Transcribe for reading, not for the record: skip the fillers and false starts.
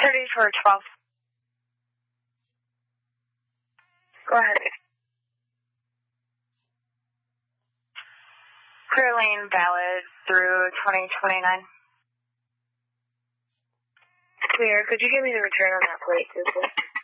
30 for 12. Go ahead. Clear lane valid through 2029. Clear. Could you give me the return on that plate, too, please?